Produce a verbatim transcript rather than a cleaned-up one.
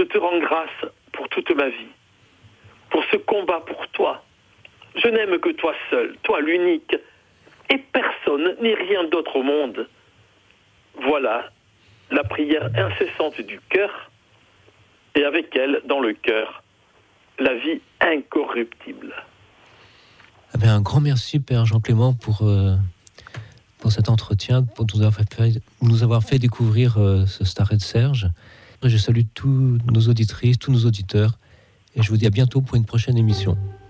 Je te rends grâce pour toute ma vie, pour ce combat pour toi. Je n'aime que toi seul, toi l'unique, et personne ni rien d'autre au monde. Voilà la prière incessante du cœur, et avec elle, dans le cœur, la vie incorruptible. Eh bien, un grand merci, Père Jean-Clément, pour, euh, pour cet entretien, pour nous avoir fait, nous avoir fait découvrir euh, ce Starets de Serge. Je salue tous nos auditrices, tous nos auditeurs, et je vous dis à bientôt pour une prochaine émission.